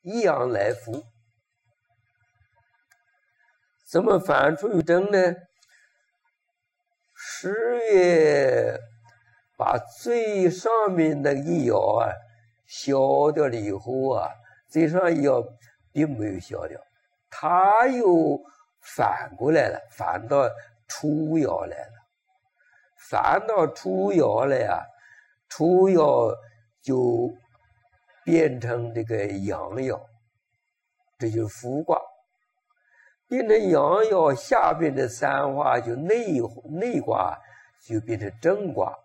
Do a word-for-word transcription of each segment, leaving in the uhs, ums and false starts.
阳来复。怎么反出于正呢？十月把最上面那个一爻啊消掉了以后啊，最上一爻并没有消掉，它又反过来了，反到初爻来了，反到初爻了呀，初爻就变成这个阳爻，这就是复卦。变成阳爻下边的三化就内内卦就变成正卦。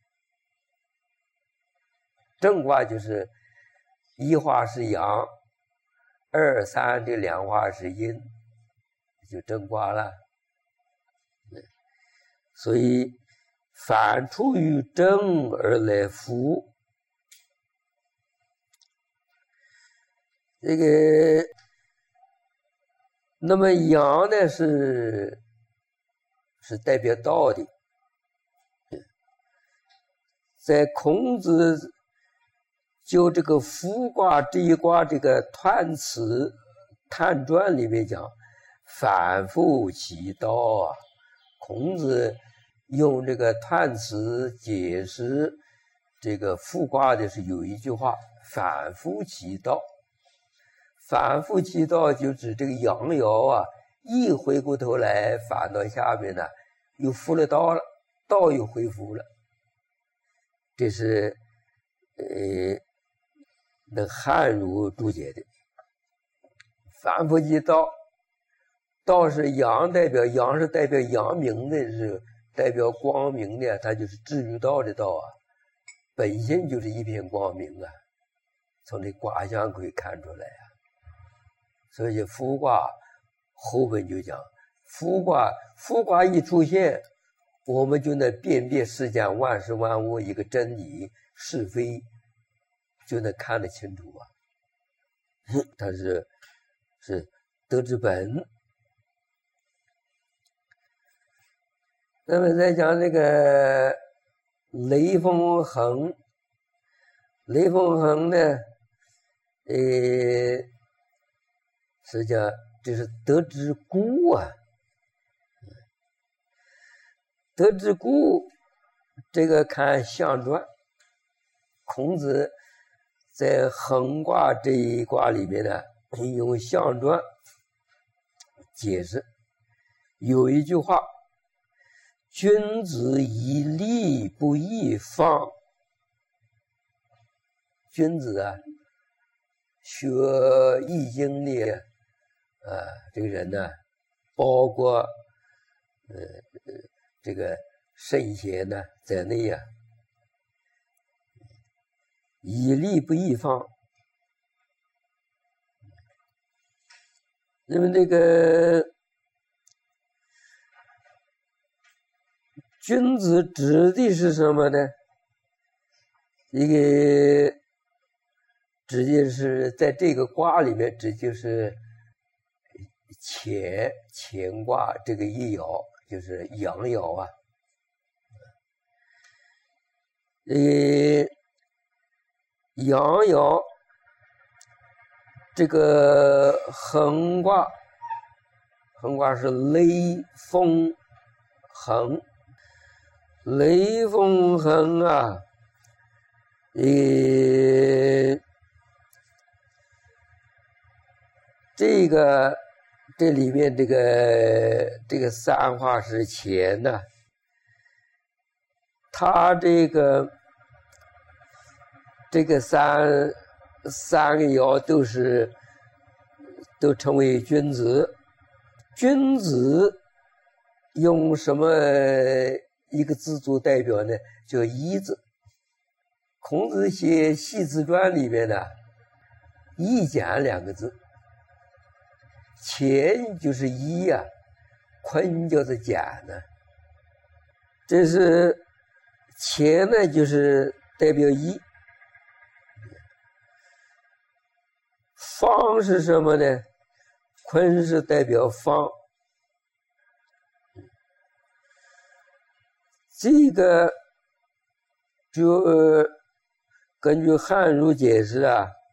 正卦就是一化是阳，二三这两化是阴，就正卦了。所以反出于正而来复，这个那么阳呢是是代表道的，在孔子就这个复卦这一卦这个彖辞彖传里面讲反复其道啊，孔子用这个彖辞解释这个复卦的是有一句话反复其道。反复其道就指这个阳爻啊，一回过头来反到下面呢，又复了道了，道又恢复了。这是呃那汉儒注解的。反复其道，道是阳，代表阳是代表阳明的，是代表光明的，它就是至于道的道啊，本性就是一片光明啊，从这卦象可以看出来啊。所以复卦后本就讲，复卦复卦一出现，我们就能辨别世间万事万物一个真理是非，就能看得清楚啊。它是是德之本。那么再讲这个雷风恒，雷风恒呢，呃。实际上这是德之固啊，德之固这个看象传，孔子在恒卦这一卦里面呢，用象传解释，有一句话：君子以利不以放。君子啊，学易经的啊，这个人呢，包括呃这个圣贤呢在内啊，以利不以放。那么这个君子指的是什么呢？一个指的是在这个卦里面，指就是乾乾卦这个一爻，就是阳爻啊。呃，阳爻这个恒卦，恒卦是雷风恒，雷风恒啊，呃，这个这里面这个这个三化是乾呢，它这个这个三三个爻都是都称为君子。君子用什么一个字做代表呢？叫一字。孔子写《系辞传》里面呢，一简两个字，乾就是一呀、啊，坤叫做简呢。这是乾呢，就是代表一。方是什么呢？坤是代表方。这个就、呃、根据汉儒解释啊，